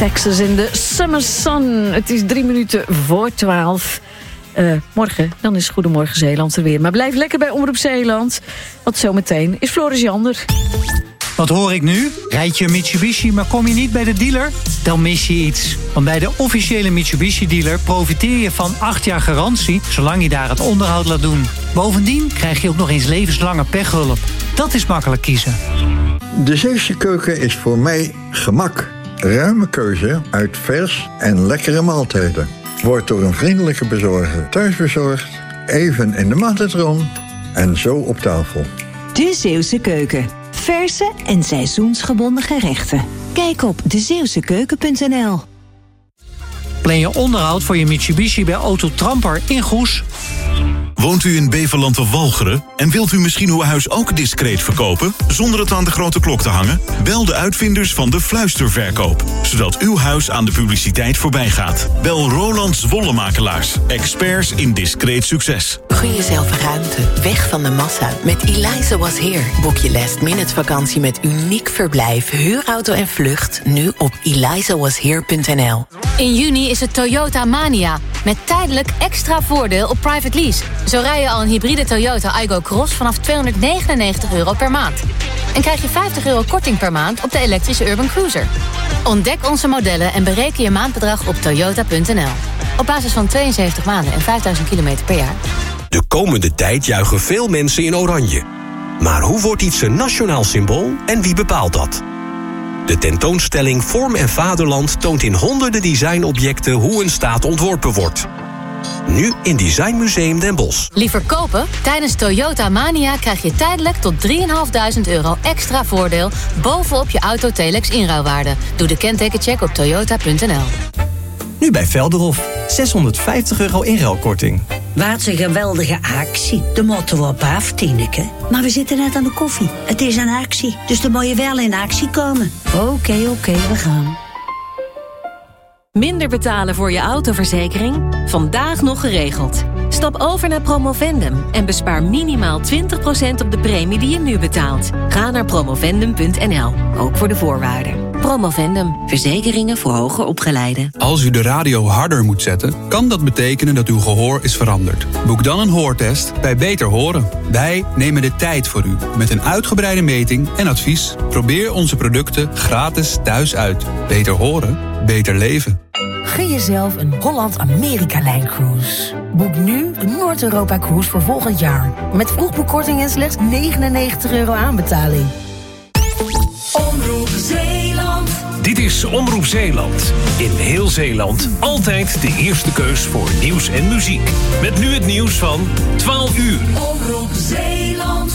Texas in de Summer Sun. Het is 3 minuten voor 12. Morgen, dan is Goedemorgen Zeeland er weer. Maar blijf lekker bij Omroep Zeeland. Want zometeen is Floris Jander. Wat hoor ik nu? Rijd je een Mitsubishi, maar kom je niet bij de dealer? Dan mis je iets. Want bij de officiële Mitsubishi-dealer profiteer je van 8 jaar garantie, zolang je daar het onderhoud laat doen. Bovendien krijg je ook nog eens levenslange pechhulp. Dat is makkelijk kiezen. De Zeeuwse keuken is voor mij gemak. Ruime keuze uit vers en lekkere maaltijden. Wordt door een vriendelijke bezorger thuis bezorgd, even in de magnetron en zo op tafel. De Zeeuwse keuken. Verse en seizoensgebonden gerechten. Kijk op dezeeuwsekeuken.nl. Plan je onderhoud voor je Mitsubishi bij Auto Tramper in Goes. Woont u in Beverland of Walcheren en wilt u misschien uw huis ook discreet verkopen, zonder het aan de grote klok te hangen? Bel de uitvinders van de fluisterverkoop, zodat uw huis aan de publiciteit voorbij gaat. Bel Roland Zwollemakelaars, experts in discreet succes. Gun jezelf ruimte, weg van de massa. Met Eliza Was Here boek je last-minute vakantie met uniek verblijf, huurauto en vlucht nu op elizawashere.nl. In juni is het Toyota Mania, met tijdelijk extra voordeel op private lease. Zo rij je al een hybride Toyota Aygo Cross vanaf €299 per maand. En krijg je €50 korting per maand op de elektrische Urban Cruiser. Ontdek onze modellen en bereken je maandbedrag op toyota.nl. Op basis van 72 maanden en 5000 kilometer per jaar. De komende tijd juichen veel mensen in oranje. Maar hoe wordt iets een nationaal symbool en wie bepaalt dat? De tentoonstelling Vorm en Vaderland toont in honderden designobjecten hoe een staat ontworpen wordt. Nu in Design Museum Den Bosch. Liever kopen? Tijdens Toyota Mania krijg je tijdelijk tot €3.500 extra voordeel bovenop je auto Telex inruilwaarde. Doe de kentekencheck op toyota.nl. Nu bij Velderhof. €650 inruilkorting. Wat een geweldige actie. De motto op af, Tineke. Maar we zitten net aan de koffie. Het is een actie, dus dan moet je wel in actie komen. Oké, we gaan. Minder betalen voor je autoverzekering? Vandaag nog geregeld. Stap over naar Promovendum en bespaar minimaal 20% op de premie die je nu betaalt. Ga naar promovendum.nl, ook voor de voorwaarden. Promovendum, verzekeringen voor hoger opgeleiden. Als u de radio harder moet zetten, kan dat betekenen dat uw gehoor is veranderd. Boek dan een hoortest bij Beter Horen. Wij nemen de tijd voor u met een uitgebreide meting en advies. Probeer onze producten gratis thuis uit. Beter horen, beter leven. Gun jezelf een Holland-Amerika-lijncruise. Boek nu een Noord-Europa-cruise voor volgend jaar. Met vroegboekkorting en slechts €99 aanbetaling. Omroep Zeeland. Dit is Omroep Zeeland. In heel Zeeland altijd de eerste keus voor nieuws en muziek. Met nu het nieuws van 12 uur. Omroep Zeeland.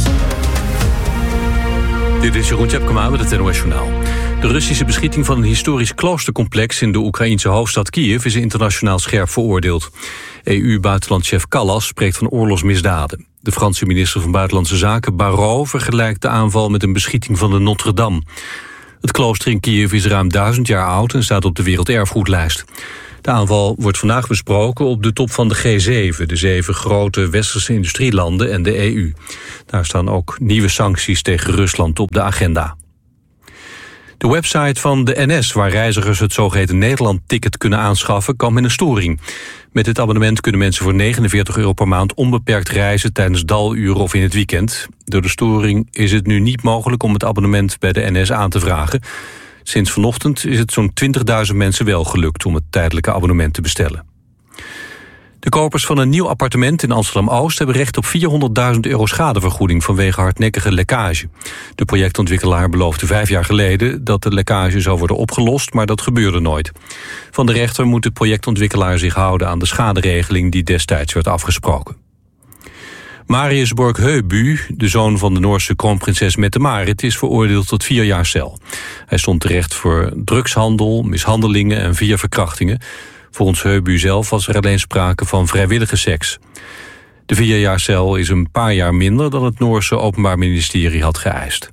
Dit is Jeroen Tjepkema met het NOS Journaal. De Russische beschieting van een historisch kloostercomplex in de Oekraïense hoofdstad Kiev is internationaal scherp veroordeeld. EU-buitenlandchef Kallas spreekt van oorlogsmisdaden. De Franse minister van Buitenlandse Zaken Barrot vergelijkt de aanval met een beschieting van de Notre-Dame. Het klooster in Kiev is ruim 1000 jaar oud en staat op de werelderfgoedlijst. De aanval wordt vandaag besproken op de top van de G7, de 7 grote westerse industrielanden en de EU. Daar staan ook nieuwe sancties tegen Rusland op de agenda. De website van de NS, waar reizigers het zogeheten Nederland-ticket kunnen aanschaffen, kampt met een storing. Met dit abonnement kunnen mensen voor €49 per maand onbeperkt reizen tijdens daluren of in het weekend. Door de storing is het nu niet mogelijk om het abonnement bij de NS aan te vragen. Sinds vanochtend is het zo'n 20.000 mensen wel gelukt om het tijdelijke abonnement te bestellen. De kopers van een nieuw appartement in Amsterdam-Oost hebben recht op €400.000 schadevergoeding vanwege hardnekkige lekkage. De projectontwikkelaar beloofde 5 jaar geleden dat de lekkage zou worden opgelost, maar dat gebeurde nooit. Van de rechter moet de projectontwikkelaar zich houden aan de schaderegeling die destijds werd afgesproken. Marius Borg-Heubu, de zoon van de Noorse kroonprinses Mette-Marit, is veroordeeld tot 4 jaar cel. Hij stond terecht voor drugshandel, mishandelingen en 4 verkrachtingen. Volgens Heubu zelf was er alleen sprake van vrijwillige seks. De 4 jaar cel is een paar jaar minder dan het Noorse Openbaar Ministerie had geëist.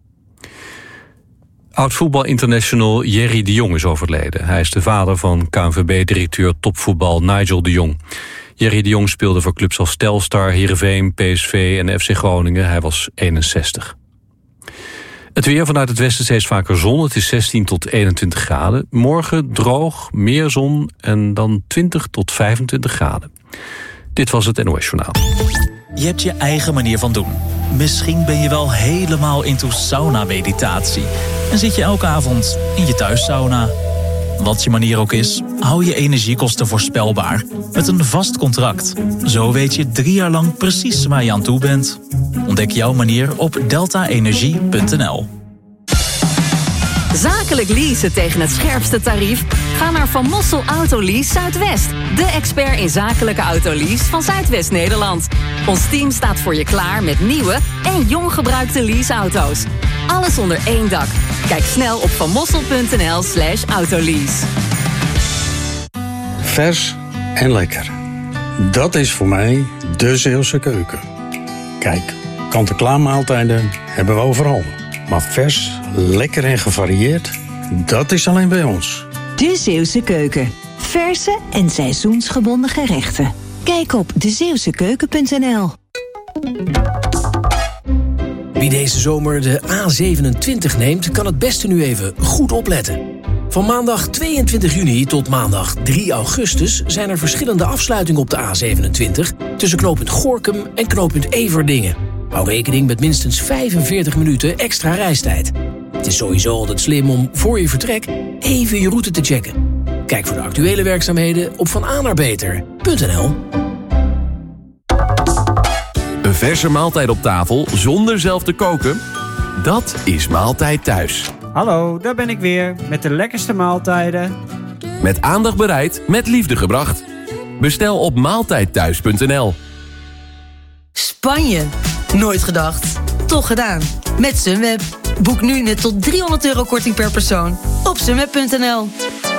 Oud-voetbal-international Jerry de Jong is overleden. Hij is de vader van KNVB-directeur topvoetbal Nigel de Jong. Jerry de Jong speelde voor clubs als Telstar, Heerenveen, PSV en FC Groningen. Hij was 61. Het weer vanuit het westen steeds vaker zon. Het is 16 tot 21 graden. Morgen droog, meer zon en dan 20 tot 25 graden. Dit was het NOS Journaal. Je hebt je eigen manier van doen. Misschien ben je wel helemaal into sauna-meditatie. En zit je elke avond in je thuissauna. Wat je manier ook is, hou je energiekosten voorspelbaar. Met een vast contract. Zo weet je 3 jaar lang precies waar je aan toe bent. Ontdek jouw manier op deltaenergie.nl. Zakelijk leasen tegen het scherpste tarief? Ga naar Van Mossel Autolease Zuidwest. De expert in zakelijke autolease van Zuidwest-Nederland. Ons team staat voor je klaar met nieuwe en jong gebruikte leaseauto's. Alles onder één dak. Kijk snel op vanmossel.nl/autolease. Vers en lekker. Dat is voor mij de Zeeuwse keuken. Kijk, kant-en-klaar maaltijden hebben we overal. Maar vers, lekker en gevarieerd, dat is alleen bij ons. De Zeeuwse Keuken. Verse en seizoensgebonden gerechten. Kijk op dezeeuwsekeuken.nl. Wie deze zomer de A27 neemt, kan het beste nu even goed opletten. Van maandag 22 juni tot maandag 3 augustus zijn er verschillende afsluitingen op de A27... tussen knooppunt Gorinchem en knooppunt Everdingen. Hou rekening met minstens 45 minuten extra reistijd. Het is sowieso altijd slim om voor je vertrek even je route te checken. Kijk voor de actuele werkzaamheden op vanaarbeter.nl. Een verse maaltijd op tafel zonder zelf te koken? Dat is Maaltijd Thuis. Hallo, daar ben ik weer met de lekkerste maaltijden. Met aandacht bereid, met liefde gebracht. Bestel op maaltijdthuis.nl. Spanje. Nooit gedacht. Toch gedaan. Met Sunweb. Boek nu net tot €300 korting per persoon op sunweb.nl.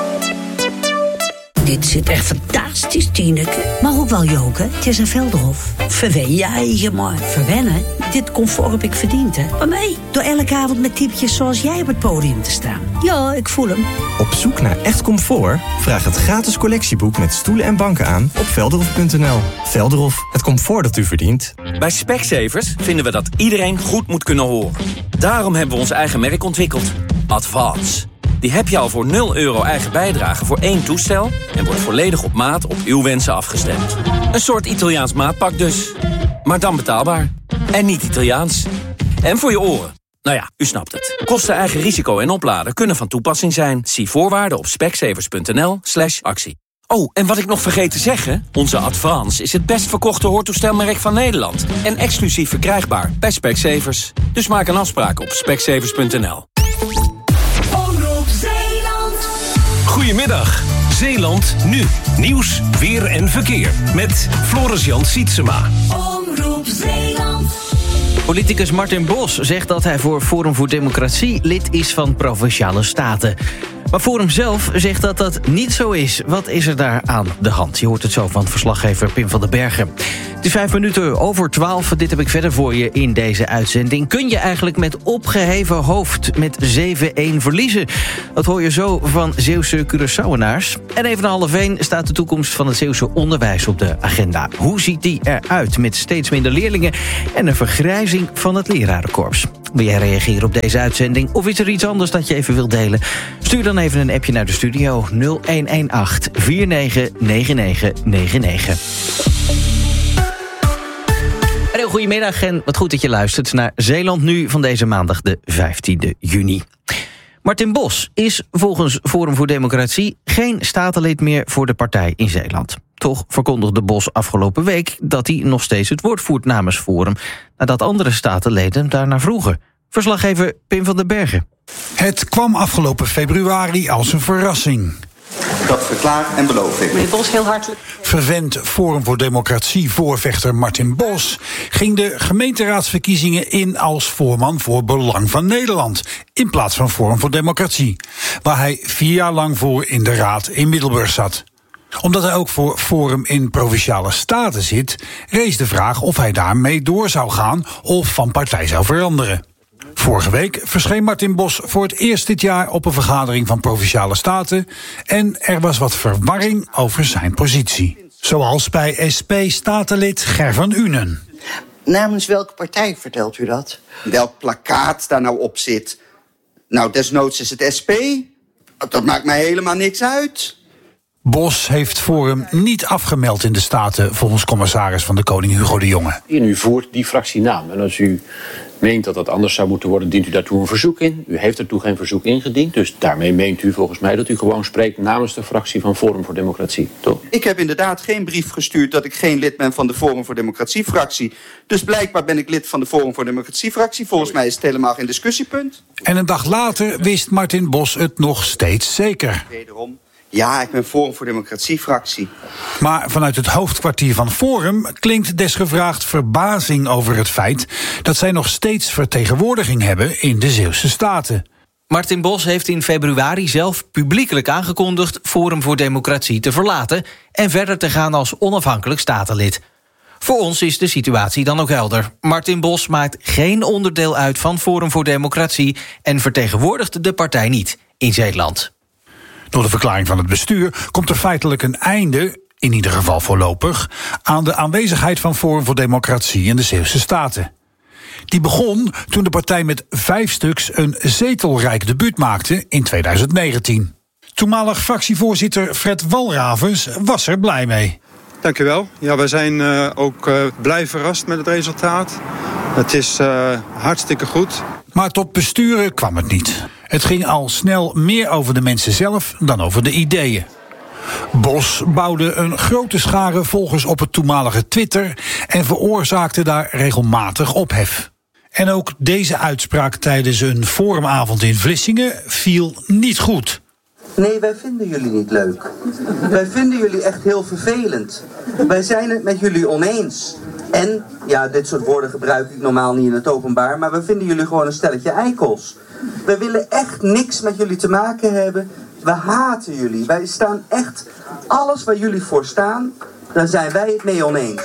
Dit zit echt fantastisch, Tineke. Maar ook wel joken. Het is een Velderhof. Verwen jij maar. Verwennen? Dit comfort heb ik verdiend, hè. Maar nee, door elke avond met typetjes zoals jij op het podium te staan. Ja, ik voel hem. Op zoek naar echt comfort? Vraag het gratis collectieboek met stoelen en banken aan op velderhof.nl. Velderhof, het comfort dat u verdient. Bij Specsavers vinden we dat iedereen goed moet kunnen horen. Daarom hebben we ons eigen merk ontwikkeld. Advance. Die heb je al voor €0 eigen bijdrage voor 1 toestel... en wordt volledig op maat op uw wensen afgestemd. Een soort Italiaans maatpak dus. Maar dan betaalbaar. En niet Italiaans. En voor je oren. Nou ja, u snapt het. Kosten, eigen risico en opladen kunnen van toepassing zijn. Zie voorwaarden op specsavers.nl/actie. Oh, en wat ik nog vergeet te zeggen... onze Advance is het best verkochte hoortoestelmerk van Nederland. En exclusief verkrijgbaar bij Specsavers. Dus maak een afspraak op specsavers.nl. Goedemiddag, Zeeland nu. Nieuws, weer en verkeer. Met Floris-Jan Sietsema. Omroep Zeeland. Politicus Martin Bos zegt dat hij voor Forum voor Democratie lid is van Provinciale Staten. Maar Forum zelf zegt dat dat niet zo is. Wat is er daar aan de hand? Je hoort het zo van verslaggever Pim van den Bergen. Het is 11:05. Dit heb ik verder voor je in deze uitzending. Kun je eigenlijk met opgeheven hoofd met 7-1 verliezen? Dat hoor je zo van Zeeuwse Curaçaoenaars. En even na 12:30 staat de toekomst van het Zeeuwse onderwijs op de agenda. Hoe ziet die eruit met steeds minder leerlingen en een vergrijzing van het lerarenkorps? Wil jij reageren op deze uitzending of is er iets anders dat je even wilt delen? Stuur dan even een appje naar de studio 0118 499999. Heel goedemiddag en wat goed dat je luistert naar Zeeland Nu van deze maandag de 15e juni. Martin Bos is volgens Forum voor Democratie geen statenlid meer voor de partij in Zeeland. Toch verkondigde Bos afgelopen week dat hij nog steeds het woord voert namens Forum, nadat andere statenleden daarnaar vroegen. Verslaggever Pim van den Bergen. Het kwam afgelopen februari als een verrassing. Dat verklaar en beloof ik. Meneer Bos, heel hartelijk. Verwend Forum voor Democratie voorvechter Martin Bos ging de gemeenteraadsverkiezingen in als voorman voor Belang van Nederland, in plaats van Forum voor Democratie, waar hij 4 jaar lang voor in de raad in Middelburg zat. Omdat hij ook voor Forum in Provinciale Staten zit, rees de vraag of hij daarmee door zou gaan of van partij zou veranderen. Vorige week verscheen Martin Bos voor het eerst dit jaar op een vergadering van Provinciale Staten en er was wat verwarring over zijn positie. Zoals bij SP-statenlid Ger van Unen. Namens welke partij vertelt u dat? Welk plakkaat daar nou op zit? Nou, desnoods is het SP. Dat maakt mij helemaal niks uit. Bos heeft Forum niet afgemeld in de Staten, volgens commissaris van de Koning Hugo de Jonge. En u voert die fractienaam. En als u meent dat dat anders zou moeten worden, dient u daartoe een verzoek in. U heeft ertoe geen verzoek ingediend. Dus daarmee meent u volgens mij dat u gewoon spreekt namens de fractie van Forum voor Democratie, toch? Ik heb inderdaad geen brief gestuurd dat ik geen lid ben van de Forum voor Democratie-fractie. Dus blijkbaar ben ik lid van de Forum voor Democratie-fractie. Volgens mij is het helemaal geen discussiepunt. En een dag later wist Martin Bos het nog steeds zeker. Wederom. Ja, ik ben Forum voor Democratie-fractie. Maar vanuit het hoofdkwartier van Forum klinkt desgevraagd verbazing over het feit dat zij nog steeds vertegenwoordiging hebben in de Zeeuwse Staten. Martin Bos heeft in februari zelf publiekelijk aangekondigd Forum voor Democratie te verlaten en verder te gaan als onafhankelijk statenlid. Voor ons is de situatie dan ook helder. Martin Bos maakt geen onderdeel uit van Forum voor Democratie en vertegenwoordigt de partij niet in Zeeland. Door de verklaring van het bestuur komt er feitelijk een einde, in ieder geval voorlopig, aan de aanwezigheid van Forum voor Democratie in de Zeeuwse Staten. Die begon toen de partij met 5 stuks een zetelrijk debuut maakte in 2019. Toenmalig fractievoorzitter Fred Walravens was er blij mee. Dank u wel. Ja, wij zijn ook blij verrast met het resultaat. Het is hartstikke goed. Maar tot besturen kwam het niet. Het ging al snel meer over de mensen zelf dan over de ideeën. Bos bouwde een grote schare volgers op het toenmalige Twitter en veroorzaakte daar regelmatig ophef. En ook deze uitspraak tijdens een forumavond in Vlissingen viel niet goed. Nee, wij vinden jullie niet leuk. Wij vinden jullie echt heel vervelend. Wij zijn het met jullie oneens. En, ja, dit soort woorden gebruik ik normaal niet in het openbaar, maar we vinden jullie gewoon een stelletje eikels. Wij willen echt niks met jullie te maken hebben. We haten jullie. Wij staan echt, alles waar jullie voor staan, daar zijn wij het mee oneens.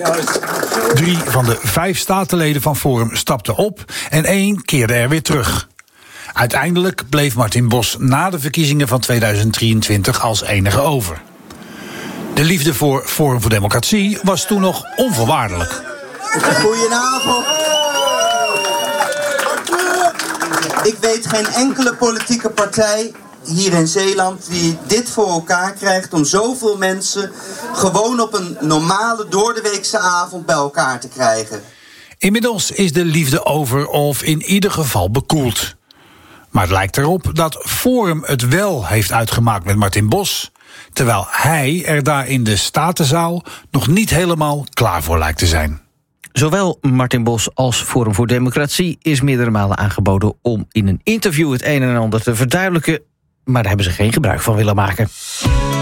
3 van de 5 statenleden van Forum stapten op en 1 keerde er weer terug. Uiteindelijk bleef Martin Bos na de verkiezingen van 2023 als enige over. De liefde voor Forum voor Democratie was toen nog onvoorwaardelijk. Goedenavond. Ik weet geen enkele politieke partij hier in Zeeland die dit voor elkaar krijgt om zoveel mensen gewoon op een normale doordeweekse avond bij elkaar te krijgen. Inmiddels is de liefde over of in ieder geval bekoeld. Maar het lijkt erop dat Forum het wel heeft uitgemaakt met Martin Bos, terwijl hij er daar in de Statenzaal nog niet helemaal klaar voor lijkt te zijn. Zowel Martin Bos als Forum voor Democratie is meerdere malen aangeboden om in een interview het een en ander te verduidelijken, maar daar hebben ze geen gebruik van willen maken.